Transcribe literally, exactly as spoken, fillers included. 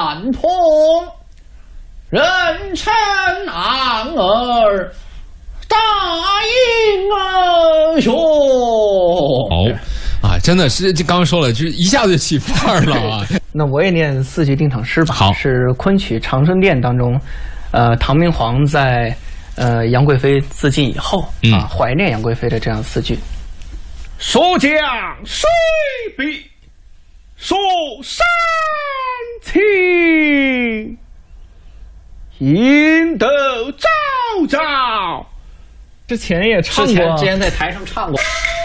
传统，人称昂儿，大英英雄。 哦，啊，真的是，这刚刚说了，就是一下子就起范儿了啊。 那我也念四句定场诗吧。 好， 是昆曲《长生殿》当中，呃，唐明皇在呃杨贵妃自尽以后、嗯、啊，怀念杨贵妃的这样四句： 蜀将水笔，蜀山青，引得昭昭。 之前也唱过， 之前在台上唱过。